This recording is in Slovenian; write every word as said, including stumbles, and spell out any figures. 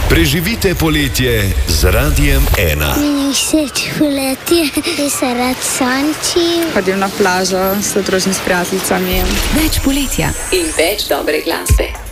Preživite poletje z Radiem ena. Meni všeč poletje, ker se rad sončim. Hodim na plažo s družim s prijateljicami. Več poletja in več dobre glasbe.